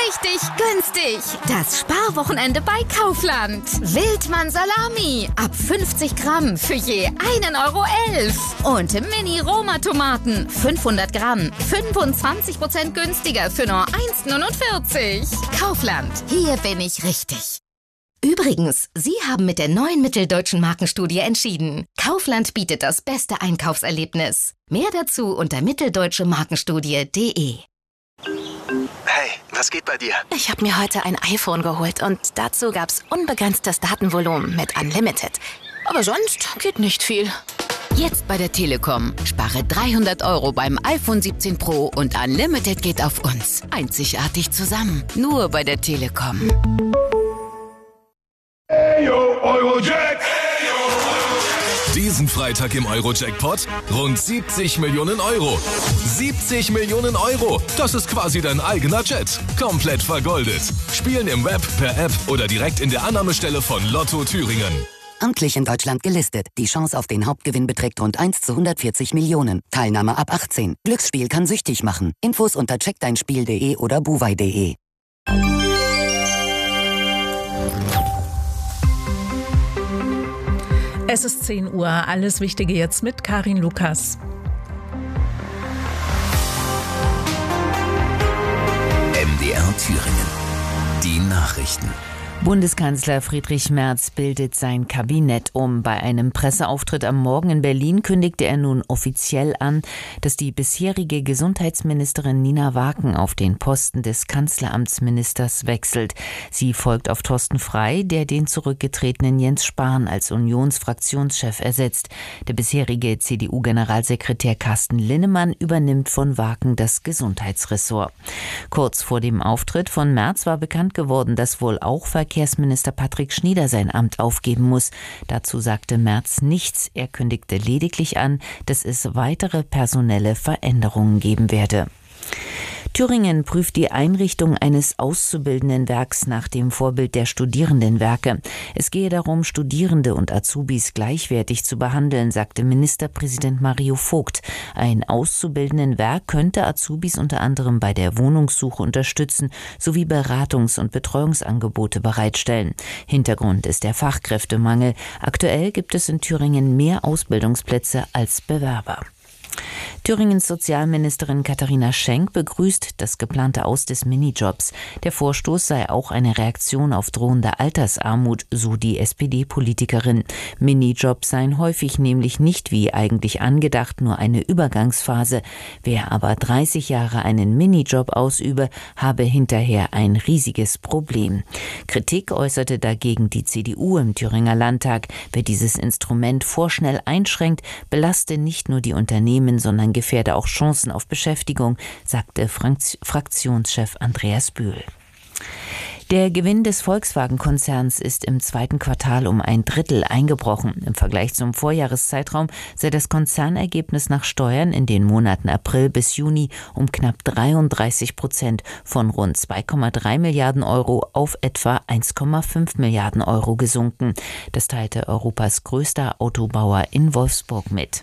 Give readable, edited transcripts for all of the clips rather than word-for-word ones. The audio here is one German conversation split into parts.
richtig günstig. Das Sparwochenende bei Kaufland. Wildmann Salami ab 50 Gramm für je 1,11 €. Und Mini-Roma-Tomaten 500 Gramm 25% günstiger für nur 1,49 €. Kaufland, hier bin ich richtig. Übrigens, Sie haben mit der neuen Mitteldeutschen Markenstudie entschieden. Kaufland bietet das beste Einkaufserlebnis. Mehr dazu unter mitteldeutschemarkenstudie.de. Hey, was geht bei dir? Ich habe mir heute ein iPhone geholt und dazu gab's unbegrenztes Datenvolumen mit Unlimited. Aber sonst geht nicht viel. Jetzt bei der Telekom. Spare 300 € beim iPhone 17 Pro und Unlimited geht auf uns. Einzigartig zusammen. Nur bei der Telekom. Diesen Freitag im Euro-Jackpot rund 70 Millionen €. 70 Millionen €! Das ist quasi dein eigener Jet. Komplett vergoldet. Spielen im Web, per App oder direkt in der Annahmestelle von Lotto Thüringen. Amtlich in Deutschland gelistet. Die Chance auf den Hauptgewinn beträgt rund 1 zu 140 Millionen. Teilnahme ab 18. Glücksspiel kann süchtig machen. Infos unter checkdeinspiel.de oder buwei.de. Es ist 10 Uhr. Alles Wichtige jetzt mit Karin Lukas. MDR Thüringen. Die Nachrichten. Bundeskanzler Friedrich Merz bildet sein Kabinett um. Bei einem Presseauftritt am Morgen in Berlin kündigte er nun offiziell an, dass die bisherige Gesundheitsministerin Nina Waken auf den Posten des Kanzleramtsministers wechselt. Sie folgt auf Thorsten Frey, der den zurückgetretenen Jens Spahn als Unionsfraktionschef ersetzt. Der bisherige CDU-Generalsekretär Carsten Linnemann übernimmt von Waken das Gesundheitsressort. Kurz vor dem Auftritt von Merz war bekannt geworden, dass wohl auch Verkehrsminister Patrick Schnieder sein Amt aufgeben muss. Dazu sagte Merz nichts. Er kündigte lediglich an, dass es weitere personelle Veränderungen geben werde. Thüringen prüft die Einrichtung eines Auszubildendenwerks nach dem Vorbild der Studierendenwerke. Es gehe darum, Studierende und Azubis gleichwertig zu behandeln, sagte Ministerpräsident Mario Vogt. Ein Auszubildendenwerk könnte Azubis unter anderem bei der Wohnungssuche unterstützen sowie Beratungs- und Betreuungsangebote bereitstellen. Hintergrund ist der Fachkräftemangel. Aktuell gibt es in Thüringen mehr Ausbildungsplätze als Bewerber. Thüringens Sozialministerin Katharina Schenk begrüßt das geplante Aus des Minijobs. Der Vorstoß sei auch eine Reaktion auf drohende Altersarmut, so die SPD-Politikerin. Minijobs seien häufig nämlich nicht wie eigentlich angedacht nur eine Übergangsphase. Wer aber 30 Jahre einen Minijob ausübe, habe hinterher ein riesiges Problem. Kritik äußerte dagegen die CDU im Thüringer Landtag. Wer dieses Instrument vorschnell einschränkt, belaste nicht nur die Unternehmen, sondern gefährde auch Chancen auf Beschäftigung, sagte Fraktionschef Andreas Bühl. Der Gewinn des Volkswagen-Konzerns ist im zweiten Quartal um 1/3 eingebrochen. Im Vergleich zum Vorjahreszeitraum sei das Konzernergebnis nach Steuern in den Monaten April bis Juni um knapp 33% von rund 2,3 Milliarden € auf etwa 1,5 Milliarden € gesunken. Das teilte Europas größter Autobauer in Wolfsburg mit.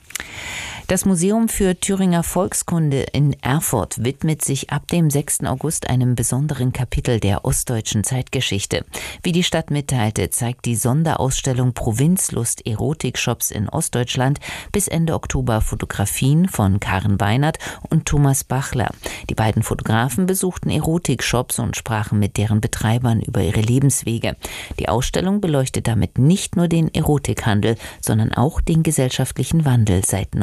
Das Museum für Thüringer Volkskunde in Erfurt widmet sich ab dem 6. August einem besonderen Kapitel der ostdeutschen Zeitgeschichte. Wie die Stadt mitteilte, zeigt die Sonderausstellung Provinzlust Erotikshops in Ostdeutschland bis Ende Oktober Fotografien von Karen Weinert und Thomas Bachler. Die beiden Fotografen besuchten Erotikshops und sprachen mit deren Betreibern über ihre Lebenswege. Die Ausstellung beleuchtet damit nicht nur den Erotikhandel, sondern auch den gesellschaftlichen Wandel seit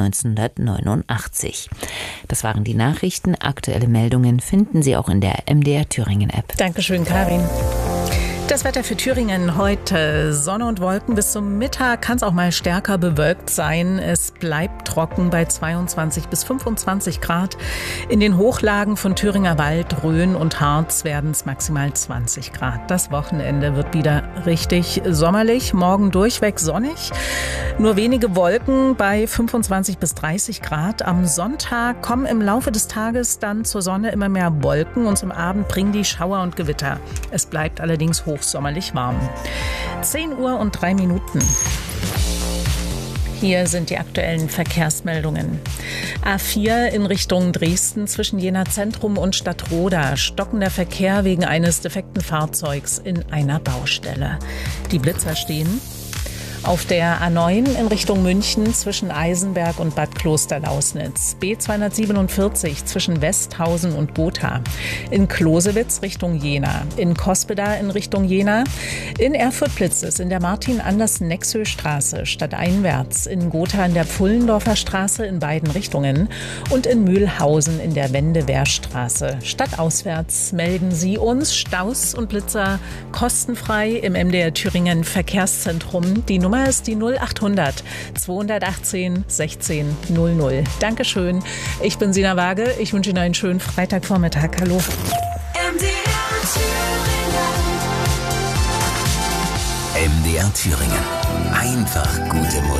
1989. Das waren die Nachrichten. Aktuelle Meldungen finden Sie auch in der MDR Thüringen App. Dankeschön, Karin. Das Wetter für Thüringen heute. Sonne und Wolken. Bis zum Mittag kann es auch mal stärker bewölkt sein. Es bleibt trocken bei 22 bis 25 Grad. In den Hochlagen von Thüringer Wald, Rhön und Harz werden es maximal 20 Grad. Das Wochenende wird wieder richtig sommerlich. Morgen durchweg sonnig. Nur wenige Wolken bei 25 bis 30 Grad. Am Sonntag kommen im Laufe des Tages dann zur Sonne immer mehr Wolken und zum Abend bringen die Schauer und Gewitter. Es bleibt allerdings hochsommerlich warm. 10 Uhr und 3 Minuten. Hier sind die aktuellen Verkehrsmeldungen. A4 in Richtung Dresden zwischen Jena Zentrum und Stadtroda. Stockender Verkehr wegen eines defekten Fahrzeugs in einer Baustelle. Die Blitzer stehen. Auf der A9 in Richtung München zwischen Eisenberg und Bad Klosterlausnitz. B247 zwischen Westhausen und Gotha. In Closewitz Richtung Jena. In Cospeda in Richtung Jena. In Erfurt blitzt es in der Martin-Anders-Nexö-Straße stadteinwärts. In Gotha in der Pfullendorfer Straße in beiden Richtungen. Und in Mühlhausen in der Wende-Wehrstraße. Stadtauswärts melden Sie uns Staus und Blitzer kostenfrei im MDR Thüringen Verkehrszentrum. Die Nummer ist die 0800 218 16 00. Dankeschön. Ich bin Sina Waage. Ich wünsche Ihnen einen schönen Freitagvormittag. Hallo. MDR Thüringen. Einfach gute Musik.